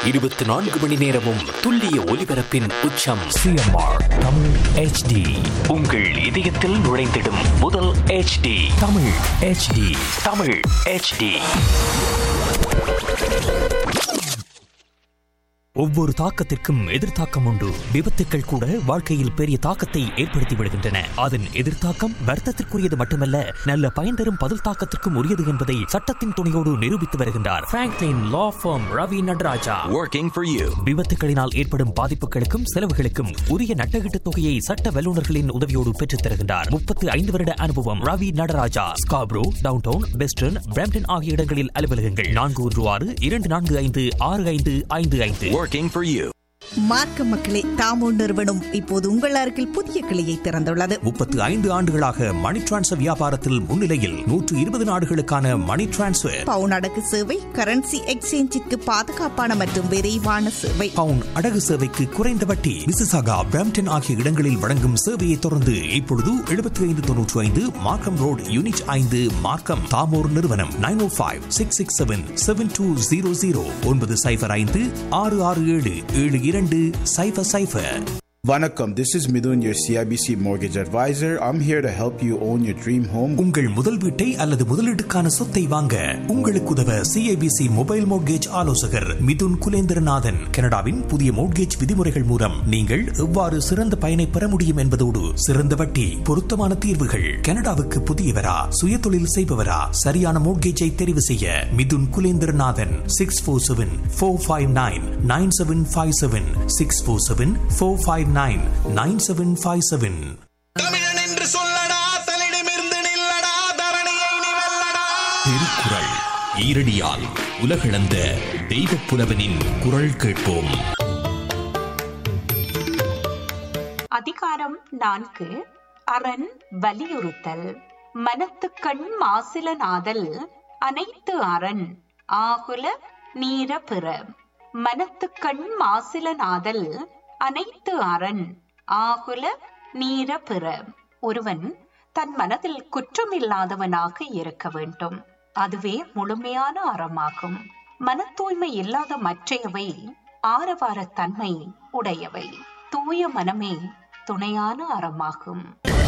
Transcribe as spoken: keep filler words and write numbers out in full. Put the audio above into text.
இருபத்தி நான்கு மணி நேரமும் துல்லிய ஒலிபரப்பின் உச்சம். CMR Tamil HD. உங்கள் இதயத்தில் நுழைந்திடும் முதல் HD Tamil HD. Tamil HD. ஒவ்வொரு தாக்கத்திற்கும் எதிர்த்தாக்கம் உண்டு. விபத்துக்கள் கூட வாழ்க்கையில் பெரிய தாக்கத்தை ஏற்படுத்தி விடுகின்றன. அதன் எதிர்த்தாக்கம் வர்த்தத்திற்குரியது மட்டுமல்ல, நல்ல பயன் தரும் பதில் தாக்கத்திற்கும் உரியது என்பதை சட்டத்தின் துணையோடு நிரூபித்து வருகின்றார் Franklin law form Ravi Nataraja. Working for you. விபத்துகளினால் ஏற்படும் பாதிப்புகளுக்கும் செலவுகளுக்கும் உரிய நட்டகீட்டு தொகையை சட்ட வல்லுநர்களின் உதவியோடு பெற்றுத் தருகின்றார். முப்பத்தி ஐந்து வருட அனுபவம். Ravi Nataraja. Scarborough, downtown, western, Brampton ஆகிய இடங்களில் அலுவலகங்கள். நான்கு ஒன்று ஆறு இரண்டு நான்கு ஐந்து ஆறு ஐந்து ஐந்து ஐந்து. Working for you. மார்க்க மக்களே, தாமோ நிறுவனம் இப்போது உங்கள் அருகில் புதிய கிளையை திறந்துள்ளது. முப்பத்து ஐந்து ஆண்டுகளாக மணி டிரான்ஸ்ஃபர் வியாபாரத்தில் முன்னிலையில் நூற்று இருபது நாடுகளுக்கான மணி டிரான்ஸ்ஃபர், பவுன் அடகு சேவை, கரன்சி எக்ஸ்சேஞ்சிற்கு பாதுகாப்பான மற்றும் விரைவான சேவை, பவுன் அடகு சேவைக்கு குறைந்த வட்டி, மிசிசாகா, பிரம்டன் ஆகிய இடங்களில் வழங்கும் சேவையை தொடர்ந்து இப்பொழுது எழுபத்தி ஐந்து தொன்னூற்றி ஐந்து மார்க்கம் ரோடு, யூனிட் ஐந்து, மார்க்கம். தாமோர் நிறுவனம் நைன் ஓ five six six seven seven two zero zero ஒன்பது சைபர் ஐந்து ஆறு ஆறு ஏழு ஏழு இரண்டு சைபர் சைபர். Vanakkam, this is Midun, your C I B C mortgage advisor. I'm here to help you own your dream home. உங்கள் முதல் வீட்டை அல்லது முதலீட்டுக்கான சொத்தை வாங்க உங்களுக்கு உதவ C I B C mobile mortgage ஆலோசகர் மிதுன் குலேந்திரநாதன். கனடாவின் புதிய மோட்கேஜ் விதிமுறைகள் மூலம் நீங்கள் எவ்வாறு சிறந்த பயனை பெற முடியும் என்பதோடு சிறந்த வட்டி, பொருத்தமான தீர்வுகள். கனடாவுக்கு புதியவரா, சுய தொழில் செய்பவரா, சரியான மோட்கேஜை தெரிவு செய்ய Mithun Kulendranathan. Six four seven four five nine nine seven five seven six four seven four five nine nine seven five seven. தமிழன் என்று சொல்லடா, தலிடமிருந்து நில்லடா, தரணியை நீ வெல்லடா. திருக்குறள் ஈரடியால் உலகளந்த தெய்வப் புலவனின் குரல் கேட்போம். அதிகாரம் நான்கு. அரண் வலியுறுத்தல். மனத்துக்கண் மாசில நாதல் அனைத்து அரண் ஆகுல நீர பிற. மனத்துக்கண் மாசில நாதல் அனைத்து அரண் ஆகுல நீர பிற. ஒருவன் தன் மனதில் குற்றமில்லாதவனாக இருக்க வேண்டும். அதுவே முழுமையான அறமாகும். மன தூய்மை இல்லாத மற்றையவை ஆரவாரத்தன்மை உடையவை. தூய மனமே துணையான அறமாகும்.